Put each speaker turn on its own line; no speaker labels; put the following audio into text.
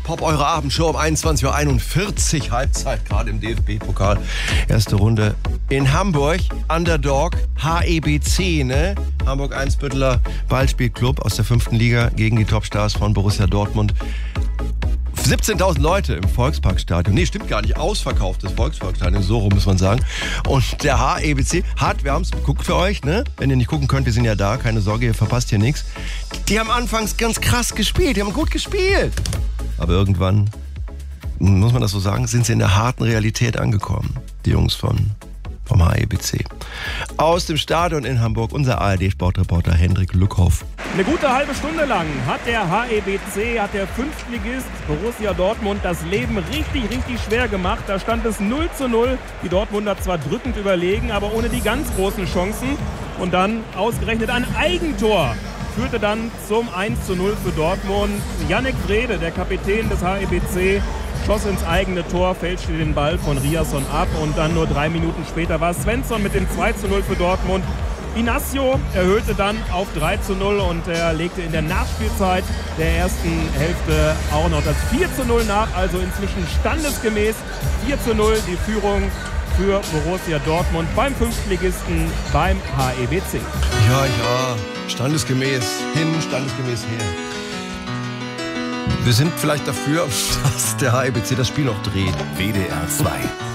Pop, eure Abendshow um 21.41 Uhr, Halbzeit, gerade im DFB-Pokal. Erste Runde in Hamburg, Underdog, HEBC, ne? Hamburg Eimsbütteler Ballspielclub aus der 5. Liga gegen die Topstars von Borussia Dortmund. 17.000 Leute im Volksparkstadion. Nee, stimmt gar nicht. Ausverkauftes Volksparkstadion, so rum muss man sagen. Und der HEBC hat, wir haben es geguckt für euch, ne? Wenn ihr nicht gucken könnt, wir sind ja da, keine Sorge, ihr verpasst hier nichts. Die haben anfangs ganz krass gespielt, die haben gut gespielt. Aber irgendwann, muss man das so sagen, sind sie in der harten Realität angekommen. Die Jungs vom HEBC. Aus dem Stadion in Hamburg, unser ARD-Sportreporter Hendrik Lückhoff.
Eine gute halbe Stunde lang hat der HEBC, hat der Fünftligist Borussia Dortmund das Leben richtig schwer gemacht. Da stand es 0:0. Die Dortmunder zwar drückend überlegen, aber ohne die ganz großen Chancen. Und dann ausgerechnet ein Eigentor führte dann zum 1:0 für Dortmund. Yannick Wrede, der Kapitän des HEBC, schoss ins eigene Tor, fälschte den Ball von Riasson ab und dann nur 3 Minuten später war Svensson mit dem 2:0 für Dortmund. Inacio erhöhte dann auf 3:0 und er legte in der Nachspielzeit der ersten Hälfte auch noch das 4:0 nach, also inzwischen standesgemäß 4:0 die Führung für Borussia Dortmund beim Fünftligisten beim HEBC.
Ja, standesgemäß hin, standesgemäß her. Wir sind vielleicht dafür, dass der HEBC das Spiel noch dreht.
WDR 2